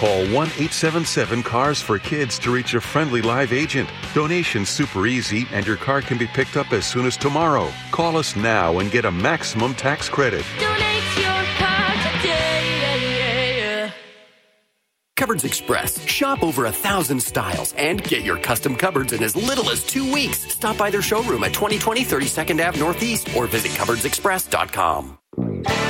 Call 1-877-CARS-FOR-KIDS to reach a friendly live agent. Donation's super easy, and your car can be picked up as soon as tomorrow. Call us now and get a maximum tax credit. Donate your car today. Cupboards Express. Shop over 1,000 styles and get your custom cupboards in as little as 2 weeks. Stop by their showroom at 2020 32nd Ave Northeast or visit cupboardsexpress.com.